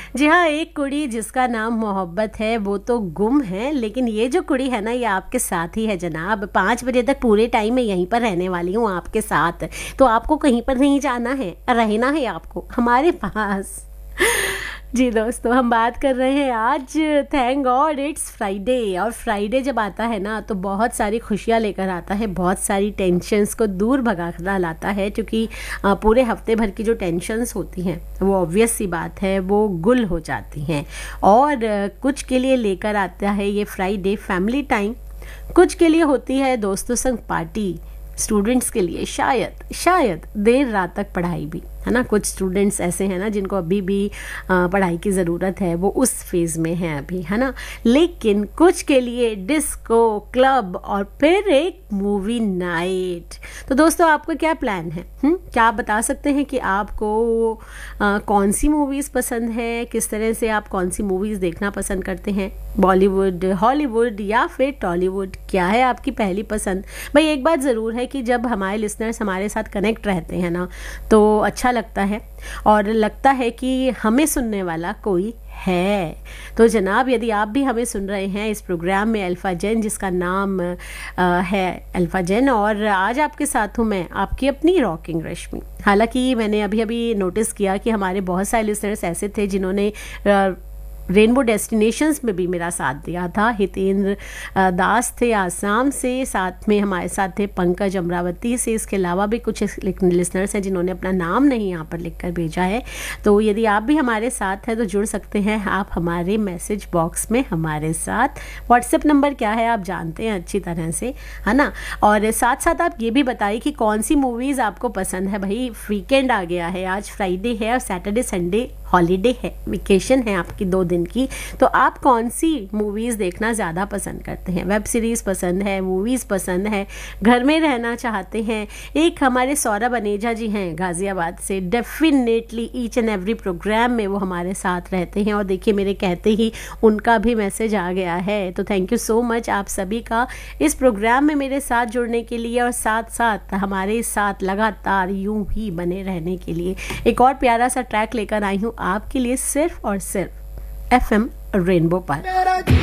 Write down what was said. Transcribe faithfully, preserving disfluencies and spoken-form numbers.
जी हाँ, एक कुड़ी जिसका नाम मोहब्बत है वो तो गुम है, लेकिन ये जो कुड़ी है ना ये आपके साथ ही है जनाब। पाँच बजे तक पूरे टाइम मैं यहीं पर रहने वाली हूँ आपके साथ, तो आपको कहीं पर नहीं जाना है, रहना है आपको हमारे पास। जी दोस्तों, हम बात कर रहे हैं आज थैंक गॉड इट्स फ्राइडे। और फ्राइडे जब आता है ना तो बहुत सारी खुशियाँ लेकर आता है, बहुत सारी टेंशन्स को दूर भगा कर लाता है, क्योंकि पूरे हफ्ते भर की जो टेंशन्स होती हैं वो ऑब्वियस सी बात है वो गुल हो जाती हैं। और कुछ के लिए लेकर आता है ये फ्राइडे फैमिली टाइम, कुछ के लिए होती है दोस्तों संग पार्टी, स्टूडेंट्स के लिए शायद शायद देर रात तक पढ़ाई भी, है ना। कुछ स्टूडेंट्स ऐसे हैं ना जिनको अभी भी पढ़ाई की ज़रूरत है, वो उस फेज़ में हैं अभी, है ना। लेकिन कुछ के लिए डिस्को, क्लब और फिर एक मूवी नाइट। तो दोस्तों आपका क्या प्लान है? हुँ? क्या आप बता सकते हैं कि आपको आ, कौन सी मूवीज़ पसंद है, किस तरह से आप कौन सी मूवीज़ देखना पसंद करते हैं, बॉलीवुड, हॉलीवुड या फिर टॉलीवुड? क्या है आपकी पहली पसंद? भाई एक बात ज़रूर है कि जब हमारे लिसनर्स हमारे साथ कनेक्ट रहते हैं ना तो अच्छा लगता है, और लगता है कि हमें सुनने वाला कोई है। तो जनाब यदि आप भी हमें सुन रहे हैं इस प्रोग्राम में अल्फा जेन, जिसका नाम आ, है अल्फा जेन, और आज आपके साथ हूँ मैं आपकी अपनी रॉकिंग रश्मि। हालांकि मैंने अभी अभी नोटिस किया कि हमारे बहुत सारे लिसनर्स ऐसे थे जिन्होंने आ, रेनबो डेस्टिनेशंस में भी मेरा साथ दिया था। हितेंद्र दास थे आसाम से, साथ में हमारे साथ थे पंकज अमरावती से। इसके अलावा भी कुछ लिसनर्स हैं जिन्होंने अपना नाम नहीं यहाँ पर लिखकर भेजा है। तो यदि आप भी हमारे साथ हैं तो जुड़ सकते हैं आप हमारे मैसेज बॉक्स में हमारे साथ। व्हाट्सएप नंबर क्या है आप जानते हैं अच्छी तरह से, है ना। और साथ साथ आप ये भी बताइए कि कौन सी मूवीज़ आपको पसंद है। भाई वीकेंड आ गया है, आज फ्राइडे है और सैटरडे संडे हॉलीडे है, वेकेशन है आपकी दो दिन की। तो आप कौन सी मूवीज़ देखना ज़्यादा पसंद करते हैं? वेब सीरीज़ पसंद है, मूवीज़ पसंद है, घर में रहना चाहते हैं? एक हमारे सौरभ अनेजा जी हैं गाज़ियाबाद से, definitely each and every programme में वो हमारे साथ रहते हैं। और देखिए मेरे कहते ही उनका भी मैसेज आ गया है। तो थैंक यू सो मच आप सभी का इस प्रोग्राम में मेरे साथ जुड़ने के लिए और साथ साथ हमारे साथ लगातार यूं ही बने रहने के लिए। एक और प्यारा सा ट्रैक लेकर आई हूँ आपके लिए सिर्फ और सिर्फ एफ एम रेनबो पर।